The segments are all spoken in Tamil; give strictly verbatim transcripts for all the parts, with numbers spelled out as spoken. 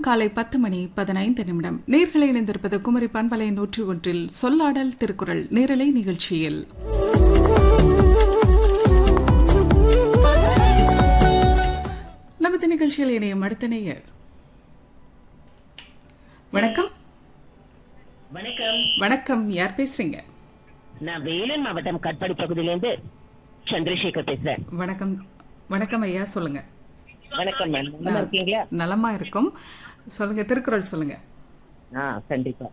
காலை பத்து மணி பதினைந்து நிமிடம். நேர்களை இணைந்திருப்பது குமரி பண்பலை நூற்றி ஒன்றில் சொல்லாடல் திருக்குறள் நேரலை நிகழ்ச்சியில். நமது நிகழ்ச்சியில் இணையும் அடுத்த நேயர். வணக்கம். வணக்கம். வணக்கம். யார் பேசுறீங்க? நான் வேலூர் மாவட்டம் கட்பாடி பகுதியிலிருந்து சந்திரசேகர் பேசுறேன். வணக்கம். வணக்கம் ஐயா, சொல்லுங்க. வணக்கம் மேம், நல்லா இருக்கீங்களா? நலமா இருக்கும். சொல்லுங்க, திருக்குறள் சொல்லுங்க. ஆ, கண்டிப்பா.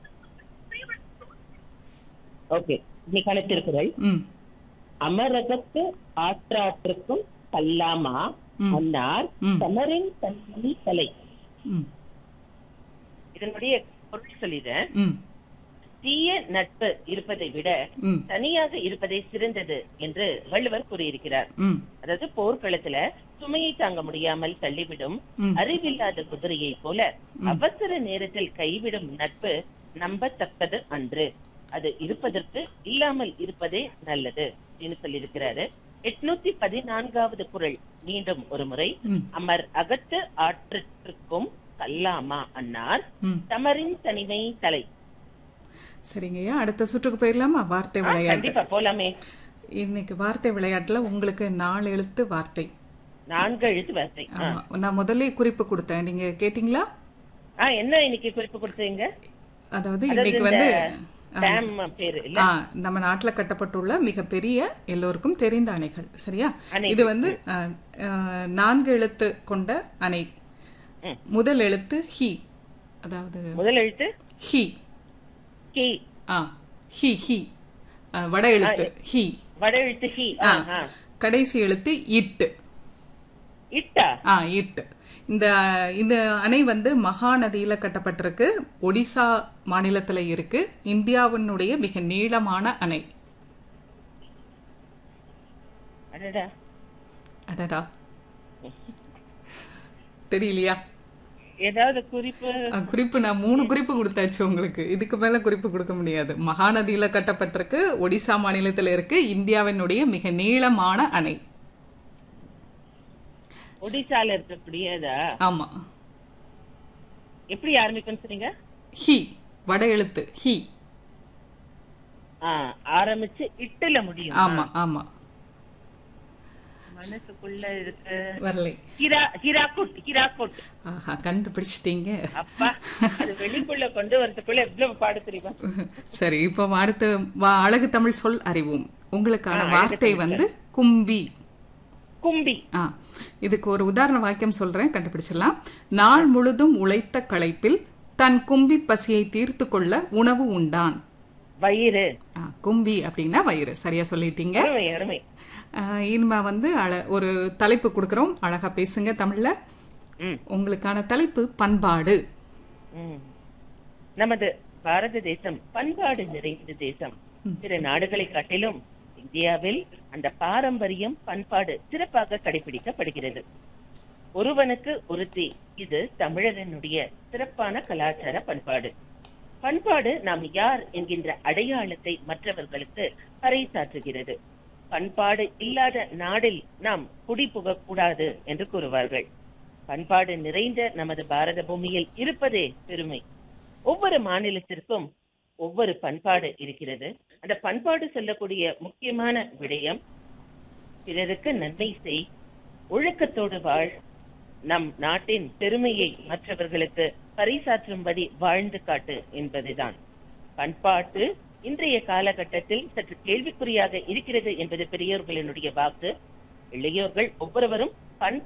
ஓகே, இன்னைக்கான திருக்குறள். ம் அமரகத்து ஆற்றாற்றுக்கும் கல்லாமா அன்னார் தமரின் தனி தலை. ம் இதனுடைய பொருள் சொல்லிடுறேன். ம் தீய நட்பு இருப்பதை விட ம் தனியாக இருப்பதே சிறந்தது என்று வள்ளுவர் கூறியிருக்கிறார். ம் அதாவது போர்க்களத்துல சுமையை தாங்க முடியாமல் தள்ளிவிடும் ம். அறிவில்லாத குதிரையை போல அவசர நேரத்தில் கைவிடும் நட்பு நம்பத்தக்கது அன்று. அது இருப்பதற்கு இல்லாமல் இருப்பதே நல்லது என்று சொல்லியிருக்கிறாரு. எட்நூத்தி பதினான்காவது குறள் மீண்டும் ஒரு முறை. ம். அமர் அகத்து ஆற்றிற்கும் கல்லாமா அன்னார் ம். தமரின் தனிமை தலை. சரிங்கய்யா, அடுத்த சுற்றுக்கு போயிடலாமா? வார்த்தை ஆ, விளையாட்டு. கண்டிப்பா போலாமே. இன்னைக்கு வார்த்தை விளையாட்டுல உங்களுக்கு நாலு எழுத்து வார்த்தை. நான்கு எழுத்து வார்த்தை. ஆ. ஆமா, நான் முதல்ல குறிப்பு கொடுத்தேன், நீங்க கேட்டீங்களா? ஆ, என்ன இன்னைக்கு குறிப்பு கொடுத்தீங்க? அதாவது அதாவது இன்னைக்கு இந்த வந்து டேம் பேரு இல்ல? ஆ, நம்ம நாட்டுல கட்டப்பட்டுள்ள மிகப்பெரிய எல்லோருக்கும் தெரிந்த அணைகள். சரியா? அணை. இது வந்து ஆ, ஆ, நான்கு எழுத்து கொண்ட அணை. ம். முதல் எழுத்து ஹி, அதாவது முதல் எழுத்து he. Ki. Ah, he he. ஆ, வட எழுத்து ஹி. வட எழுத்து ஹி. ஆ, ஆ, ஆ. கடைசி எழுத்து இட்டு. இட்டா. ஆ, இட்டு. இந்த இந்த அணை வந்து மகாநதியில கட்டப்பட்டிருக்கு. ஒடிசா மாநிலத்துல இருக்கு. இந்தியாவினுடைய மிக நீளமான அணை. அடடா. அடடா, தெரியலையா? ஏதாவது குறிப்பு? ஆ, குறிப்பு நான் மூணு குறிப்பு கொடுத்தாச்சு உங்களுக்கு. இதுக்கு மேல குறிப்பு கொடுக்க முடியாது. மகாநதியில கட்டப்பட்டிருக்கு, ஒடிசா மாநிலத்துல இருக்கு, இந்தியாவினுடைய மிக நீளமான அணை. ஒடிசால இருக்கக்கூடியதா? ஆமா. எப்படி ஆரம்பிக்கும் சொன்னீங்க? ஹி, வட எழுத்து ஹி. ஆ, ஆரம்பிச்சு இட்டுல முடியும். ஆமா ஆமா. மனசுக்குள்ள இருக்கு. வரலை. ஹிரா ஹிராக்குட் ஹிராக்குட். ஆஹா, கண்டுபிடிச்சிட்டீங்க. அப்பா, அது வெளிக்குள்ள கொண்டு வரதுக்குள்ள எவ்வளவு பாடு தெரியுமா? சரி, இப்போ அடுத்து வா- அழகு தமிழ் சொல் அறிவோம். உங்களுக்கான ஆ, அழகு வார்த்தை தமிழ் வந்து கும்பி. கும்பி. ஆ, இதுக்கு ஒரு உதாரண வாக்கியம் சொல்றேன், கண்டுபிடிச்சிடலாம். நாள் முழுதும் உழைத்த களைப்பில் தன் கும்பி பசியை தீர்த்து கொள்ள உணவு உண்டான். வயிறு. ஆ, கும்பி அப்படின்னா வயிறு. சரியா சொல்லிட்டீங்க. அருமை அருமை. ஆ, இனிமே வந்து அழ- ஒரு தலைப்பு கொடுக்கறோம், அழகா பேசுங்க தமிழ்ல. ம். உங்களுக்கான தலைப்பு பண்பாடு. ம். நமது பாரத தேசம் பண்பாடு நிறைந்த தேசம். பிற நாடுகளை காட்டிலும் இந்தியாவில் அந்த பாரம்பரியம் பண்பாடு சிறப்பாக கடைபிடிக்கப்படுகிறது. ஒருவனுக்கு ஒருத்தி, இது தமிழனுடைய சிறப்பான கலாச்சார பண்பாடு. பண்பாடு நாம் யார் என்கின்ற அடையாளத்தை மற்றவர்களுக்கு பறைசாற்றுகிறது. பண்பாடு இல்லாத நாடில் நாம் குடி புகக்கூடாது என்று கூறுவார்கள். பண்பாடு நிறைந்த நமது பாரத பூமியில் இருப்பதே பெருமை. ஒவ்வொரு மாநிலத்திற்கும் ஒவ்வொரு பண்பாடு இருக்கிறது. அந்த பண்பாடு சொல்லக்கூடிய முக்கியமான விடயம், பிறருக்கு நன்மை செய், ஒழுக்கத்தோடு வாழ், நம் நாட்டின் பெருமையை மற்றவர்களுக்கு பறைசாற்றும்படி வாழ்ந்து காட்டு என்பதுதான். பண்பாட்டு இன்றைய காலகட்டத்தில் சற்று கேள்விக்குறியாக இருக்கிறது என்பது பெரியோர்களினுடைய வாக்கு. இளையோர்கள் ஒவ்வொருவரும் பண்பாடு